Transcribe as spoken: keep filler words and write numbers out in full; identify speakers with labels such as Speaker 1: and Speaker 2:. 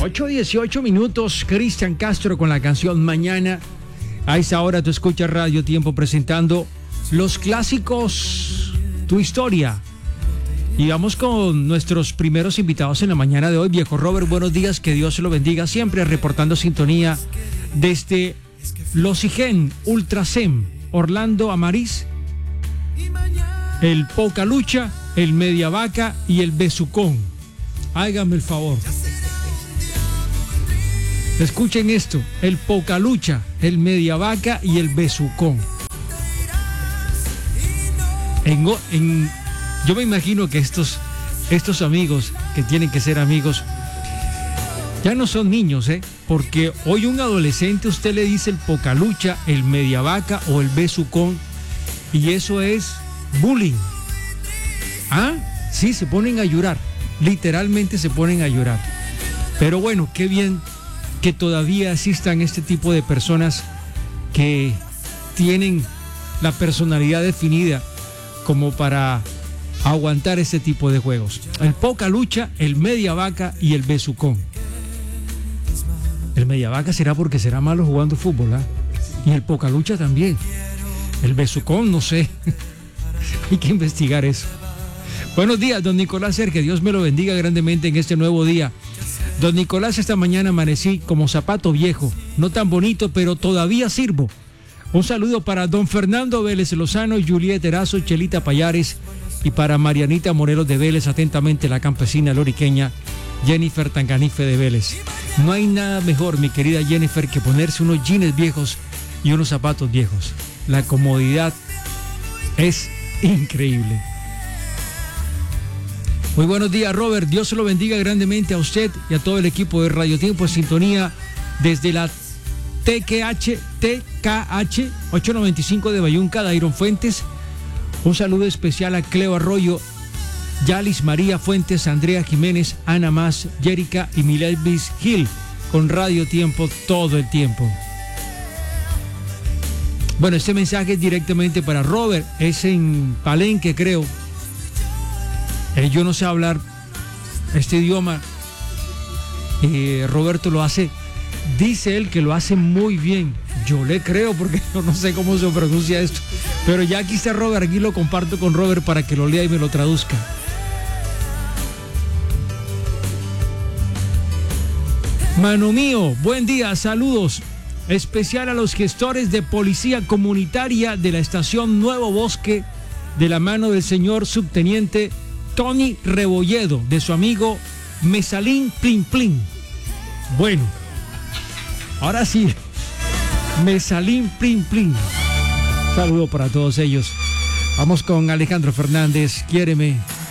Speaker 1: ocho dieciocho minutos, Cristian Castro con la canción Mañana. A esa hora tú escuchas Radio Tiempo presentando los clásicos, tu historia. Y vamos con nuestros primeros invitados en la mañana de hoy. Viejo Robert, buenos días, que Dios se lo bendiga siempre, reportando sintonía desde Los Higen, Ultrasem, Orlando Amariz, el Pocalucha, el Media Vaca y el Besucón. Háganme el favor. Escuchen esto, el Pocalucha, el Media Vaca y el Besucón. En, en, yo me imagino que estos, estos amigos, que tienen que ser amigos, ya no son niños, ¿eh? Porque hoy un adolescente usted le dice el Pocalucha, el Media Vaca o el Besucón, y eso es bullying. Ah, sí, se ponen a llorar, literalmente se ponen a llorar. Pero bueno, qué bien que todavía existan este tipo de personas que tienen la personalidad definida como para aguantar este tipo de juegos. El Pocalucha, el Media Vaca y el Besucón. El Media Vaca será porque será malo jugando fútbol, ¿ah? Y el Pocalucha también. El Besucón, no sé. Hay que investigar eso. Buenos días, don Nicolás Ser, que Dios me lo bendiga grandemente en este nuevo día. Don Nicolás, esta mañana amanecí como zapato viejo, no tan bonito, pero todavía sirvo. Un saludo para don Fernando Vélez Lozano, Juliet Erazo, Chelita Payares, y para Marianita Morelos de Vélez, atentamente la campesina loriqueña Jennifer Tanganife de Vélez. No hay nada mejor, mi querida Jennifer, que ponerse unos jeans viejos y unos zapatos viejos. La comodidad es increíble. Muy buenos días, Robert. Dios se lo bendiga grandemente a usted y a todo el equipo de Radio Tiempo en sintonía desde la T K H, T K H ochocientos noventa y cinco de Bayunca, Dairon Fuentes. Un saludo especial a Cleo Arroyo, Yalis María Fuentes, Andrea Jiménez, Ana Más, Jerica y Milevis Gil con Radio Tiempo todo el tiempo. Bueno, este mensaje es directamente para Robert, es en Palenque, creo. Eh, yo no sé hablar este idioma. Eh, Roberto lo hace, dice él que lo hace muy bien. Yo le creo porque yo no sé cómo se pronuncia esto. Pero ya aquí está Robert, aquí lo comparto con Robert para que lo lea y me lo traduzca. Mano mío, buen día, saludos. Especial a los gestores de policía comunitaria de la estación Nuevo Bosque, de la mano del señor subteniente Tony Rebolledo, de su amigo Mesalín Plin Plin. Bueno, ahora sí, Mesalín Plin Plin. Saludo para todos ellos. Vamos con Alejandro Fernández, Quiéreme.